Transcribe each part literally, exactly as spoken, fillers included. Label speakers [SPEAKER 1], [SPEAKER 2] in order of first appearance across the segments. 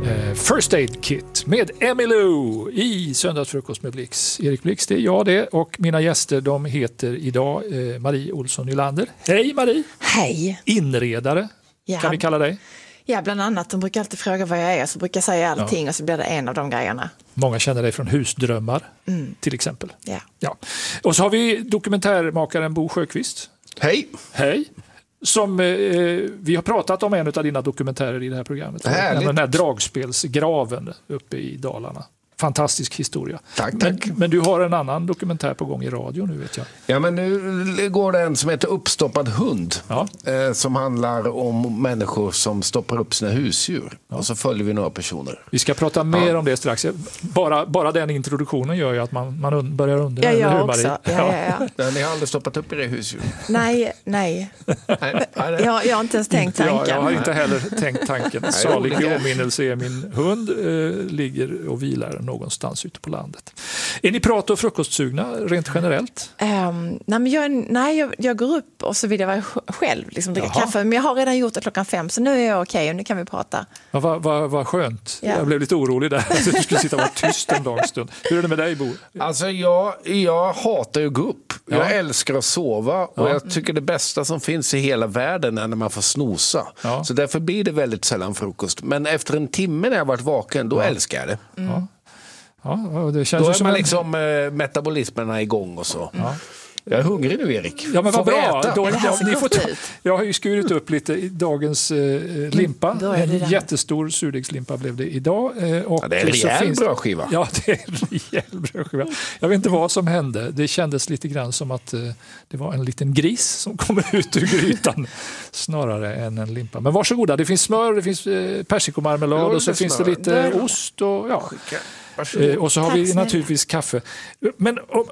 [SPEAKER 1] eh, First Aid Kit med Emmylou i Söndagsfrukost med Blix. Erik Blix, det är jag det, och mina gäster de heter idag eh, Marie Olsson Nylander. Hej Marie!
[SPEAKER 2] Hej!
[SPEAKER 1] Inredare,
[SPEAKER 2] ja.
[SPEAKER 1] Kan vi kalla dig?
[SPEAKER 2] Ja, bland annat. De brukar alltid fråga vad jag är, så brukar jag säga allting ja. Och så blir det en av de grejerna.
[SPEAKER 1] Många känner dig från Husdrömmar
[SPEAKER 2] mm.
[SPEAKER 1] till exempel.
[SPEAKER 2] Ja.
[SPEAKER 1] Ja. Och så har vi dokumentärmakaren Bo Sjöqvist.
[SPEAKER 3] Hej!
[SPEAKER 1] Hej! Som eh, vi har pratat om en av dina dokumentärer i det här programmet.
[SPEAKER 3] Härligt.
[SPEAKER 1] Den här dragspelsgraven uppe i Dalarna. Fantastisk historia.
[SPEAKER 3] Tack,
[SPEAKER 1] men,
[SPEAKER 3] tack.
[SPEAKER 1] men du har en annan dokumentär på gång i radio nu, vet jag.
[SPEAKER 3] Ja, men nu går det en som heter Uppstoppad hund.
[SPEAKER 1] Ja.
[SPEAKER 3] Eh, som handlar om människor som stoppar upp sina husdjur. Ja. Och så följer vi några personer.
[SPEAKER 1] Vi ska prata mer
[SPEAKER 3] ja.
[SPEAKER 1] om det strax. Bara, bara den introduktionen gör ju att man, man un, börjar undra.
[SPEAKER 2] Ja, jag
[SPEAKER 1] hur,
[SPEAKER 2] också. Ja, ja, ja.
[SPEAKER 3] Nej, ni har aldrig stoppat upp era husdjur?
[SPEAKER 2] Nej, nej. nej, nej. Jag, jag har inte ens tänkt tanken.
[SPEAKER 1] Ja, jag har inte heller tänkt tanken. Salig i åminnelse är min hund. Eh, ligger och vilar någonstans ute på landet. Är ni prat- och frukostsugna rent generellt?
[SPEAKER 2] Um, nej, men jag, nej jag, jag går upp och så vill jag vara själv, liksom dricka
[SPEAKER 1] Jaha.
[SPEAKER 2] kaffe. Men jag har redan gjort det klockan fem, så nu är jag okej och nu kan vi prata.
[SPEAKER 1] Ja, vad, vad, vad skönt.
[SPEAKER 2] Ja.
[SPEAKER 1] Jag blev lite orolig där att du skulle sitta och vara tyst en lång stund. Hur är det med dig, Bo?
[SPEAKER 3] Alltså, jag, jag hatar ju att gå upp.
[SPEAKER 1] Ja.
[SPEAKER 3] Jag älskar att sova och
[SPEAKER 1] Ja.
[SPEAKER 3] jag tycker det bästa som finns i hela världen är när man får snosa.
[SPEAKER 1] Ja.
[SPEAKER 3] Så därför blir det väldigt sällan frukost. Men efter en timme när jag varit vaken, då
[SPEAKER 1] Ja.
[SPEAKER 3] älskar jag det.
[SPEAKER 2] Mm.
[SPEAKER 1] Ja. Ja, det känns
[SPEAKER 3] Då
[SPEAKER 1] ju
[SPEAKER 3] är
[SPEAKER 1] som
[SPEAKER 3] man
[SPEAKER 1] en...
[SPEAKER 3] liksom eh, metabolismerna igång och så.
[SPEAKER 1] Ja.
[SPEAKER 3] Jag är hungrig nu, Erik.
[SPEAKER 1] Ja, men vad
[SPEAKER 3] Får vi
[SPEAKER 1] bra.
[SPEAKER 3] äta?
[SPEAKER 1] Då,
[SPEAKER 2] Det här
[SPEAKER 1] ja,
[SPEAKER 2] ser
[SPEAKER 1] ni
[SPEAKER 2] gott
[SPEAKER 1] får ta,
[SPEAKER 2] ut.
[SPEAKER 1] jag har ju skurit upp lite i dagens eh, limpa.
[SPEAKER 2] Då är det
[SPEAKER 1] En
[SPEAKER 2] den.
[SPEAKER 1] jättestor surdegslimpa blev det idag. Eh, och
[SPEAKER 3] Ja, det är en
[SPEAKER 1] så
[SPEAKER 3] rejäl
[SPEAKER 1] finns-
[SPEAKER 3] brödskiva.
[SPEAKER 1] Ja, det är en rejäl brödskiva. Jag vet inte vad som hände. Det kändes lite grann som att eh, det var en liten gris som kommer ut ur grytan snarare än en limpa. Men varsågoda, det finns smör, det finns eh, persikomarmelad
[SPEAKER 3] Jo,
[SPEAKER 1] och så
[SPEAKER 3] lite
[SPEAKER 1] finns det
[SPEAKER 3] smör.
[SPEAKER 1] lite
[SPEAKER 2] Där.
[SPEAKER 1] ost och ja.
[SPEAKER 3] Skicka. Varsågod.
[SPEAKER 1] Eh, och så har
[SPEAKER 2] Tack
[SPEAKER 1] vi
[SPEAKER 2] snälla.
[SPEAKER 1] naturligtvis kaffe. Men om,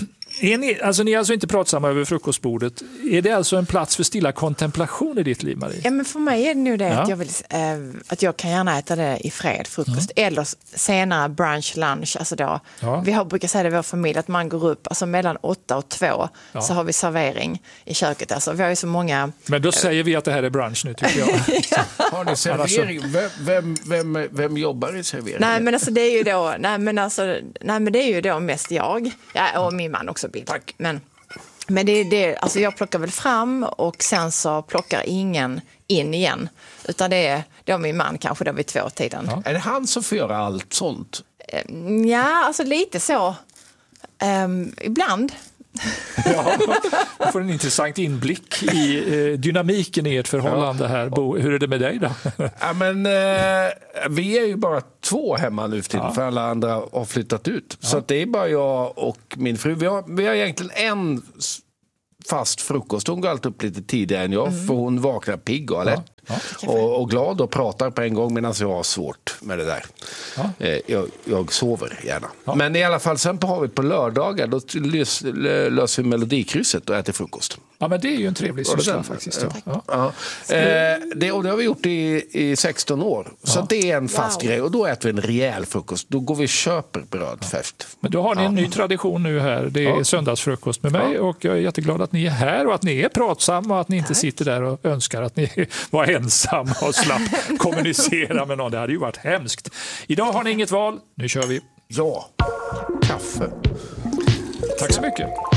[SPEAKER 1] är ni, alltså, ni är alltså inte pratsamma över frukostbordet. Är det alltså en plats för stilla kontemplation i ditt liv, Marie?
[SPEAKER 2] Ja, men för mig är det nog det
[SPEAKER 1] Ja.
[SPEAKER 2] att, jag vill, eh, att jag kan gärna äta det i fred, frukost.
[SPEAKER 1] Mm.
[SPEAKER 2] Eller senare brunch, lunch. Alltså då,
[SPEAKER 1] Ja.
[SPEAKER 2] Vi har, brukar säga det i vår familj att man går upp alltså mellan åtta och två
[SPEAKER 1] Ja.
[SPEAKER 2] så har vi servering i köket. Alltså, vi har ju så många...
[SPEAKER 1] Men då säger vi att det här är brunch nu, tycker jag.
[SPEAKER 3] Har ni servering? Vem, vem, vem, vem jobbar i servering?
[SPEAKER 2] Nej, men alltså det är ju då, nej, men alltså, nej, men det är ju då mest jag. Ja, och min man också, Bill.
[SPEAKER 3] Tack.
[SPEAKER 2] Men, men det är det, alltså jag plockar väl fram och sen så plockar ingen in igen. Utan det är då min man kanske då vid två-tiden.
[SPEAKER 1] Ja.
[SPEAKER 3] Är det han som får göra allt sånt?
[SPEAKER 2] Ja, alltså lite så. Um, ibland.
[SPEAKER 1] Ja, du får en intressant inblick i eh, dynamiken i ert förhållande här. Bo, hur är det med dig då?
[SPEAKER 3] Ja, men, eh, vi är ju bara två hemma nu för tiden,
[SPEAKER 1] Ja.
[SPEAKER 3] för alla andra har flyttat ut. Så att det är bara jag och min fru. Vi har, vi har egentligen en s- fast frukost. Hon går alltid upp lite tidigare än jag,
[SPEAKER 2] Mm.
[SPEAKER 3] för hon vaknar pigg och alert.
[SPEAKER 1] Ja.
[SPEAKER 3] Och, och glad och pratar på en gång, medan jag har svårt med det där.
[SPEAKER 1] Ja.
[SPEAKER 3] Eh, jag, jag sover gärna.
[SPEAKER 1] Ja.
[SPEAKER 3] Men i alla fall, sen har vi på lördagar, då lös, löser vi Melodikrysset och äter frukost.
[SPEAKER 1] Ja, men det är ju en trevlig
[SPEAKER 3] Var det
[SPEAKER 1] syssla
[SPEAKER 3] den?
[SPEAKER 1] faktiskt. Ja. Ja.
[SPEAKER 3] Ja. Eh, det, och det har vi gjort i, i sexton år. Så
[SPEAKER 1] Ja.
[SPEAKER 3] det är en fast
[SPEAKER 2] Wow.
[SPEAKER 3] grej. Och då äter vi en rejäl frukost. Då går vi och köper bröd färskt.
[SPEAKER 1] Men då har ni en
[SPEAKER 3] Ja.
[SPEAKER 1] ny tradition nu här. Det är
[SPEAKER 3] Ja.
[SPEAKER 1] söndagsfrukost med mig
[SPEAKER 3] Ja.
[SPEAKER 1] och jag är jätteglad att ni är här och att ni är pratsamma och att ni inte sitter där och önskar att ni var ensamma och slapp kommunicera med någon. Det hade ju varit hemskt. Idag har ni inget val. Nu kör vi.
[SPEAKER 3] Ja, kaffe.
[SPEAKER 1] Tack så mycket.